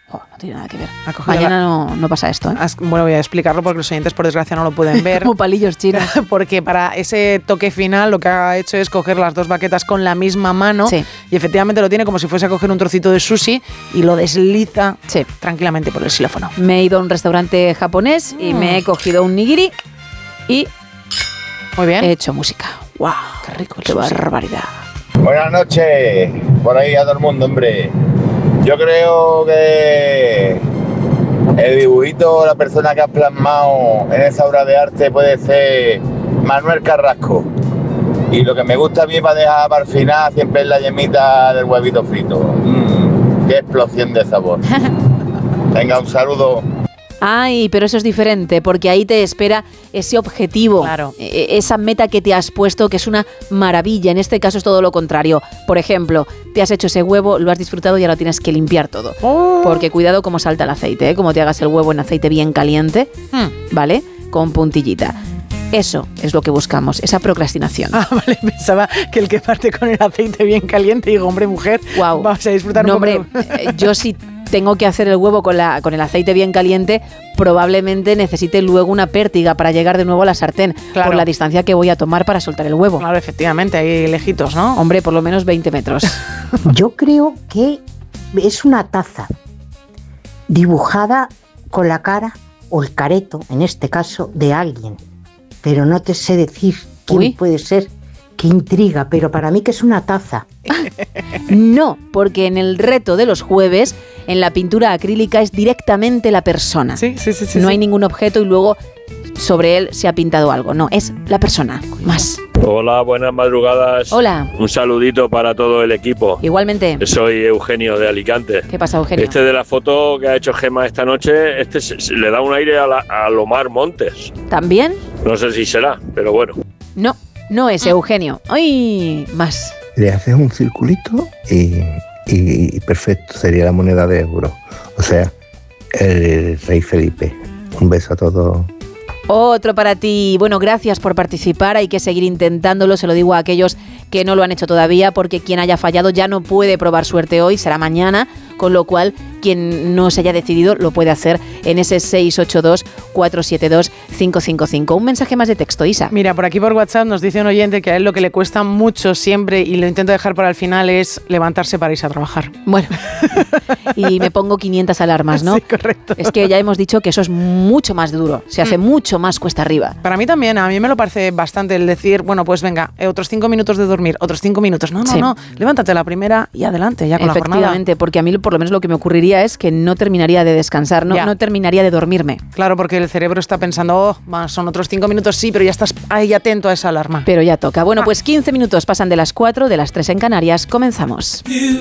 Oh, no tiene nada que ver. Mañana no pasa esto, ¿eh? Bueno, voy a explicarlo porque los oyentes por desgracia no lo pueden ver. Como palillos chinos. Porque para ese toque final lo que ha hecho es coger las dos baquetas con la misma mano y efectivamente lo tiene como si fuese a coger un trocito de sushi y lo desliza tranquilamente por el xilófono. Me he ido a un restaurante japonés y me he cogido un nigiri y muy bien. He hecho música. ¡Wow! ¡Qué rico! ¡Qué barbaridad! Buenas noches, por ahí a todo el mundo, hombre. Yo creo que el dibujito, la persona que ha plasmado en esa obra de arte puede ser Manuel Carrasco. Y lo que me gusta a mí para dejar para el final siempre es la yemita del huevito frito. ¡Qué explosión de sabor! Venga, un saludo. Ay, pero eso es diferente, porque ahí te espera ese objetivo, esa meta que te has puesto, que es una maravilla. En este caso es todo lo contrario. Por ejemplo, te has hecho ese huevo, lo has disfrutado y ahora tienes que limpiar todo. Porque cuidado cómo salta el aceite, ¿eh? Como te hagas el huevo en aceite bien caliente, ¿vale? Con puntillita. Eso es lo que buscamos, esa procrastinación. Ah, vale, pensaba que el que parte con el aceite bien caliente, digo, hombre, mujer, vamos a disfrutar un poco. Hombre, yo sí tengo que hacer el huevo con el aceite bien caliente, probablemente necesite luego una pértiga para llegar de nuevo a la sartén, por la distancia que voy a tomar para soltar el huevo. Claro, efectivamente, ahí lejitos, ¿no? Hombre, por lo menos 20 metros. Yo creo que es una taza dibujada con la cara o el careto, en este caso, de alguien. Pero no te sé decir quién puede ser. Qué intriga, pero para mí que es una taza. No, porque en el reto de los jueves, en la pintura acrílica es directamente la persona. Sí. No hay ningún objeto y luego sobre él se ha pintado algo. No, es la persona. Más. Hola, buenas madrugadas. Hola. Un saludito para todo el equipo. Igualmente. Soy Eugenio de Alicante. ¿Qué pasa, Eugenio? Este de la foto que ha hecho Gemma esta noche, le da un aire a Lomar Montes. ¿También? No sé si será, pero bueno. No es Eugenio. ¡Ay! Más. Le haces un circulito y perfecto, sería la moneda de euro. O sea, el rey Felipe. Un beso a todos. Otro para ti. Bueno, gracias por participar. Hay que seguir intentándolo. Se lo digo a aquellos que no lo han hecho todavía, porque quien haya fallado ya no puede probar suerte hoy, será mañana. Con lo cual, quien no se haya decidido lo puede hacer en ese 682-472-555. Un mensaje más de texto, Isa. Mira, por aquí por WhatsApp nos dice un oyente que a él lo que le cuesta mucho siempre, y lo intento dejar para el final, es levantarse para irse a trabajar. Bueno, y me pongo 500 alarmas, ¿no? Sí, correcto. Es que ya hemos dicho que eso es mucho más duro, se hace mucho más cuesta arriba. Para mí también, a mí me lo parece bastante el decir, bueno, pues venga, otros 5 minutos de dormir, otros 5 minutos. No, levántate a la primera y adelante, ya con la jornada. Efectivamente, porque a mí por lo menos lo que me ocurriría es que no terminaría de descansar, no terminaría de dormirme. Claro, porque el cerebro está pensando, son otros 5 minutos, sí, pero ya estás ahí atento a esa alarma. Pero ya toca. Bueno, pues 15 minutos pasan de las 4, de las 3 en Canarias. Comenzamos.